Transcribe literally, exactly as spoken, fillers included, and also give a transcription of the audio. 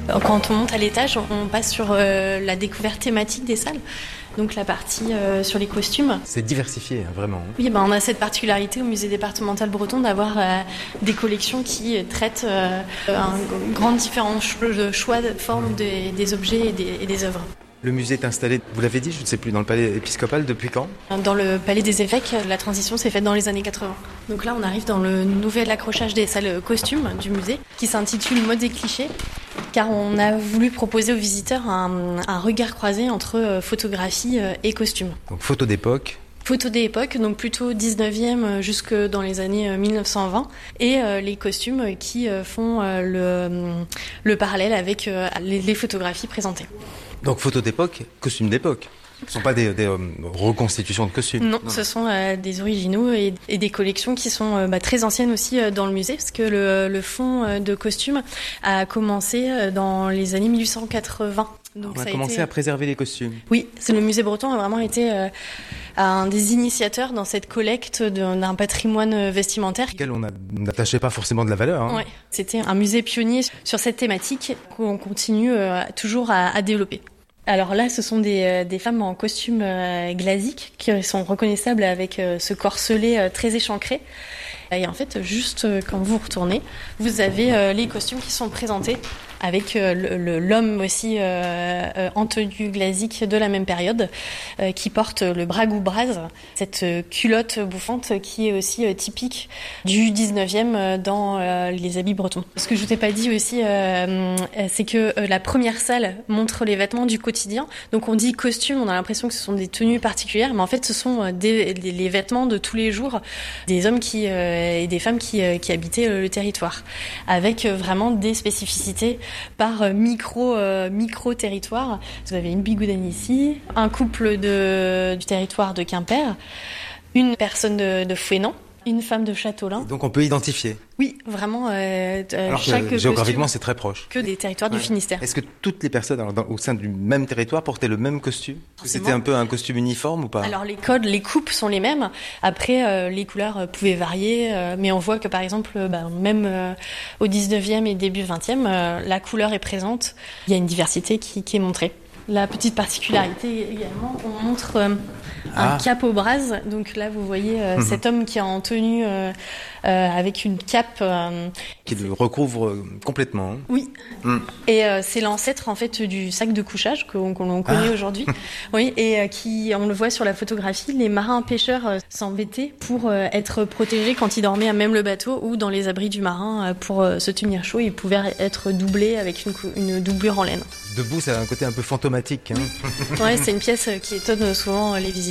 Quand on monte à l'étage, on passe sur euh, la découverte thématique des salles. Donc la partie euh, sur les costumes. C'est diversifié, hein, vraiment. Oui, ben, on a cette particularité au musée départemental breton d'avoir euh, des collections qui traitent euh, un grand différent de choix de forme des, des objets et des, et des œuvres. Le musée est installé, vous l'avez dit, je ne sais plus, dans le palais épiscopal depuis quand ? Dans le palais des évêques, la transition s'est faite dans les années quatre-vingts. Donc là, on arrive dans le nouvel accrochage des salles costumes du musée, qui s'intitule Modes et clichés, car on a voulu proposer aux visiteurs un, un regard croisé entre photographie et costume. Donc photos d'époque. Photos d'époque, donc plutôt dix-neuvième jusque dans les années mille neuf cent vingt, et euh, les costumes qui euh, font euh, le, le parallèle avec euh, les, les photographies présentées. Donc photos d'époque, costumes d'époque. Ce ne sont pas des, des euh, reconstitutions de costumes. Non, non. Ce sont euh, des originaux et, et des collections qui sont euh, bah, très anciennes aussi euh, dans le musée, parce que le, le fonds euh, de costumes a commencé euh, dans les années mille huit cent quatre-vingts. Donc on a ça commencé a été... à préserver les costumes. Oui, c'est le musée breton a vraiment été euh, un des initiateurs dans cette collecte d'un patrimoine vestimentaire. Auquel on n'attachait pas forcément de la valeur. Hein. Ouais, c'était un musée pionnier sur cette thématique qu'on continue euh, toujours à, à développer. Alors là, ce sont des, euh, des femmes en costume euh, glasique qui sont reconnaissables avec euh, ce corselet euh, très échancré. Et en fait, juste euh, quand vous retournez, vous avez euh, les costumes qui sont présentés avec euh, le, le, l'homme aussi euh, euh, en tenue glasique de la même période euh, qui porte le bragoubraz, cette euh, culotte bouffante qui est aussi euh, typique du dix-neuvième euh, dans euh, les habits bretons. Ce que je vous ai pas dit aussi, euh, c'est que euh, la première salle montre les vêtements du quotidien. Donc on dit costume, on a l'impression que ce sont des tenues particulières, mais en fait ce sont euh, des, des, les vêtements de tous les jours des hommes qui, euh, et des femmes qui, euh, qui habitaient euh, le territoire, avec euh, vraiment des spécificités par micro, euh, micro-territoire. Vous avez une bigoudane ici, un couple de, du territoire de Quimper, une personne de, de Fouesnant, une femme de Châteaulin. Donc on peut identifier. Oui, vraiment. Euh, alors chaque que géographiquement c'est très proche. Que des territoires ouais. du Finistère. Est-ce que toutes les personnes alors, dans, au sein du même territoire portaient le même costume ? C'était un peu un costume uniforme ou pas ? Alors les codes, les coupes sont les mêmes. Après, euh, les couleurs euh, pouvaient varier, euh, mais on voit que par exemple, euh, bah, même euh, au dix-neuvième et début vingtième, euh, la couleur est présente. Il y a une diversité qui, qui est montrée. La petite particularité également, on montre euh, un ah. cap au bras. Donc là, vous voyez euh, mmh. cet homme qui est en tenue euh, euh, avec une cape euh, qui le recouvre complètement. Hein. Oui. Mmh. Et euh, c'est l'ancêtre en fait du sac de couchage qu'on, qu'on connaît ah. aujourd'hui. Oui. Et euh, qui, on le voit sur la photographie, les marins pêcheurs euh, s'embêtaient pour euh, être protégés quand ils dormaient à même le bateau ou dans les abris du marin euh, pour euh, se tenir chaud. Ils pouvaient être doublés avec une, une doublure en laine. Debout, ça a un côté un peu fantomatique. Hein. Ouais, c'est une pièce qui étonne souvent les visiteurs.